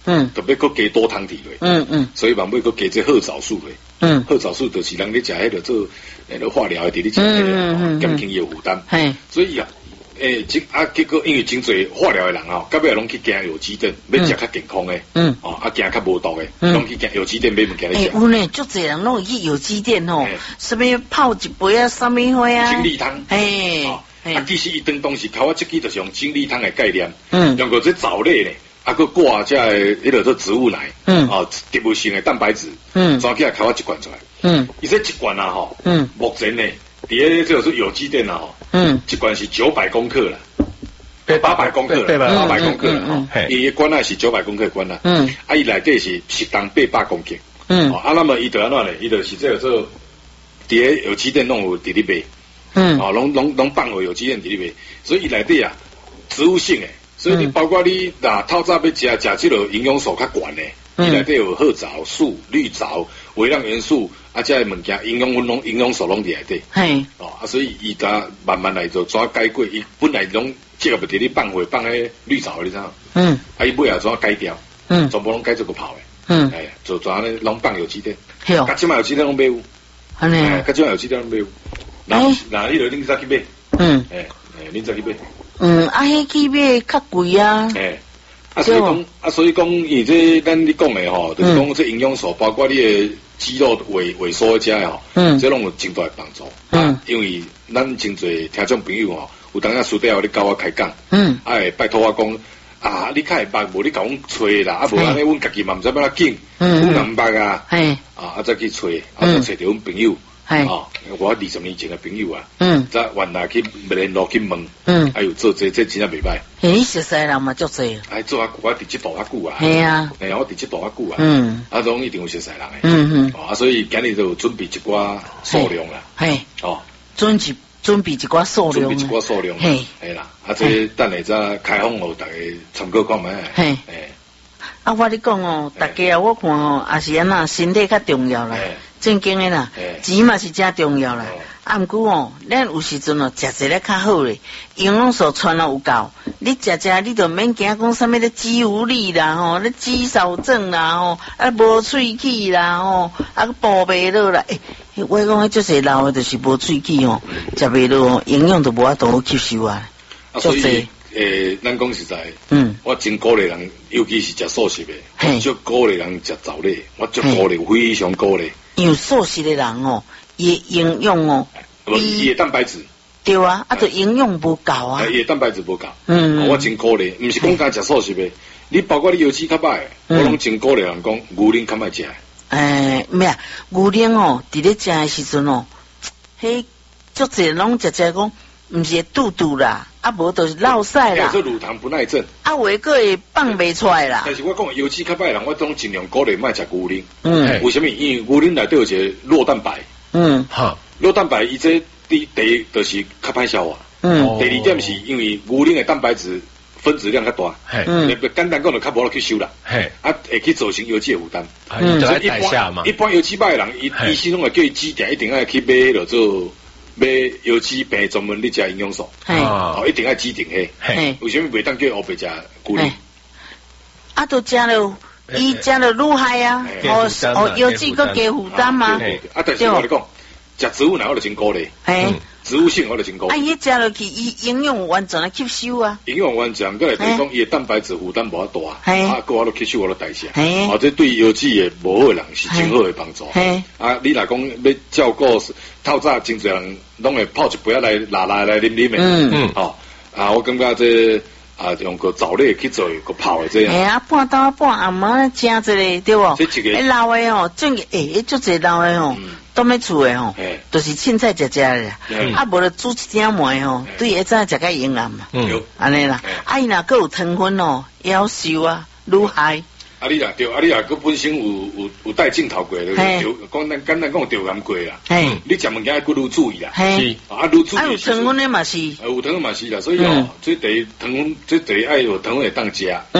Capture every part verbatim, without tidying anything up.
嗯，特别搁加多糖体落， 嗯嗯， 所以慢慢搁加这褐藻素落， 嗯， 褐藻素就是人咧食迄个做那个化疗的，伫咧食迄个减轻伊负担， 嘿， 所以啊，诶，即啊结果因为真侪化疗的人哦，到尾拢去惊有机店，要食较健康的，嗯，哦，啊惊较无毒的，拢去惊有机店买物件来食。 诶，有呢，足侪人拢会去有机店吼，什么泡一杯啊，什么花啊， 精力汤， 嘿， 啊，其实伊当当时靠我即支就是用精力汤的概念，嗯，用过这藻类咧。啊，佮挂这迄个做植物奶，嗯，哦，植物性的蛋白质，嗯，抓起来开我一罐出来，嗯，伊这一罐啊，吼，嗯，目前呢，伫咧这个是有机店啊，吼，嗯，一罐是九百公克啦，八百公克，八百公克啦，吼，伊罐奶是九百公克罐奶，嗯，啊，伊内底是适当八百公克，嗯，啊，那么伊就安怎咧？伊就是这个做伫咧有机店弄有伫咧卖，嗯，哦，拢拢拢放有有机店伫咧卖，所以伊内底啊，植物性的。所以你包括你嗱透早要食食即个营养素较悬的，伊内底有褐藻素、绿藻、微量元素，啊，这物件营养拢营养素拢伫内底。嘿，哦，啊，所以伊甲慢慢来做怎改过，伊本来拢即个不伫咧放货放迄绿藻，你知影？嗯，啊，伊尾啊怎改掉？嗯，全部拢改做个泡的。嗯，哎，做怎咧拢放有机店？系哦，甲即卖有机店拢买有。安尼，甲即卖有机店拢买有。嗱嗱，迄个恁早去买。嗯，哎哎，恁早去买。 嗯，啊，迄去买较贵啊。诶， 啊，所以讲，啊，所以讲，伊这咱你讲的吼，就是讲这营养素，包括你的肌肉萎萎缩这些吼，嗯，这拢有真大的帮助。嗯，因为咱真侪听众朋友吼，有当下私底下你甲我开讲，嗯，哎，拜托我讲，啊，你较会捌，无你甲阮吹啦，啊，无安尼，阮家己嘛毋知要哪紧，阮也毋捌啊，系，啊，啊，再去吹，啊，再找着阮朋友。哦，我二十年前嘅朋友啊，嗯，再原来去联络去问，嗯，还有做这这真系袂歹。 诶，熟悉人嘛足济。 哎，做啊，我伫即度啊久啊。 系啊。 哎，我伫即度啊久啊。嗯。啊，拢一定有熟悉人诶。嗯嗯。啊，所以今日就准备一寡数量啦。系。哦。准备准备一寡数量。准备一寡数量。系。系啦，啊，这等下再开放互大家参考看觅。系。诶。 啊，我你讲哦，大家啊，我看哦，也是安那身体较重要啦。正经的啦，钱嘛是真重要啦。啊，毋过哦，咱有时阵哦，食一个较好咧，营养素传了有够，你食食你就免惊讲啥物咧肌无力啦吼，咧肌少症啦吼，啊无喙齿啦吼，啊个补袂落啦。诶、欸，我讲迄足侪老的就是无喙齿吼，食袂落，营养都无法度吸收啊。 啊，所以诶，咱讲实在，嗯，我真鼓励人，尤其是食素食的，我足鼓励人食藻类，我足鼓励，非常鼓励。 因为素食的人哦，伊营养哦， 伊的蛋白质对啊，啊，就营养无够啊， 伊的蛋白质无够。嗯，我真鼓励，毋是讲干食素食的，你包括你油脂较歹，我拢真鼓励人讲牛奶较歹食。 诶，咩啊？牛奶哦，伫咧食的时阵哦，迄足侪拢食食讲，毋是肚肚啦，啊无就是落屎啦。 做乳糖不耐症。 啊，话个会放袂出来啦。 但是我讲油脂较歹人，我总尽量鼓励莫食牛奶。嗯，为什么？因为牛奶内底有一个酪蛋白。嗯，哈，酪蛋白伊这第第就是较歹消化。嗯，第二点是因为牛奶的蛋白质分子量较大，嗯，简单讲就较无落吸收啦。嘿，啊，会去造成油脂的负担。 嗯，就在代谢嘛。 一般油脂歹的人，伊医生拢会叫伊指定一定要去买迄落做。买油脂病专门咧食营养素，哦，一定要指定嘿。为什么袂当叫后辈食牛奶？ 啊，都食了，伊食了愈害啊，哦哦，油脂搁加负担嘛。 啊，但是我跟你讲，食植物奶我就真鼓励，嘿，植物性我就真鼓励。 啊，伊食落去，伊营养完全来吸收啊。 营养完全，搁来就是讲伊的蛋白质负担无遐大，啊，搁我都吸收我都代谢，哦，这对油脂的无好的人是真好的帮助。啊，你若讲要照顾。透早真侪人拢会泡一杯来拿来来啉啉的，嗯嗯，哦啊，我感觉这啊用个藻类去做个泡的这样。 哎呀，半昼半暗嘛食一个对不？这一个。哎，老的哦，正诶，足侪老的哦，倒咩厝的哦，都是凊彩食食的，啊，无就煮一点糜哦，对下早食较营养嘛，嗯，安尼啦，啊，伊若搁有糖分哦，夭寿啊，愈害。 啊，你啦，对，啊，你啦，佮本身有有有带镜头过，就讲咱简单讲调感过啦。嘿，你食物件要愈注意啦。嘿，啊，愈注意。啊， 有糖分的嘛是。 有糖分嘛是啦，所以哦，这第糖分，这第爱有糖分会当食。嗯。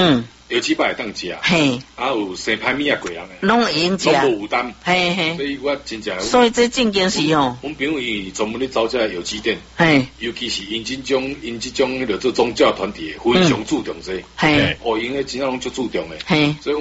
有几百当食， 嘿， 啊有生歹物啊贵人诶， 拢会用食， 拢无负担， 嘿嘿， 所以我真正， 所以这正经是吼， 阮朋友伊专门咧找这有机店， 嘿， 尤其是因这种因这种迄个做宗教团体非常注重这， 嘿， 哦，因为真正拢足注重诶， 嘿， 所以。